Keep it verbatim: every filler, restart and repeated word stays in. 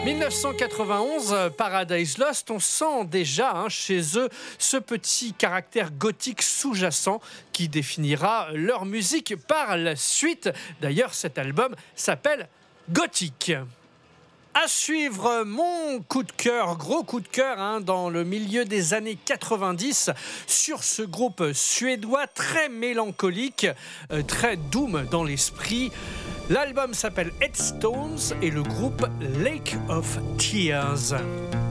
mille neuf cent quatre-vingt-onze, Paradise Lost, on sent déjà hein, chez eux ce petit caractère gothique sous-jacent qui définira leur musique par la suite. D'ailleurs, cet album s'appelle Gothic. À suivre, mon coup de cœur, gros coup de cœur hein, dans le milieu des années quatre-vingt-dix sur ce groupe suédois très mélancolique, euh, très doom dans l'esprit. L'album s'appelle Headstones et le groupe Lake of Tears.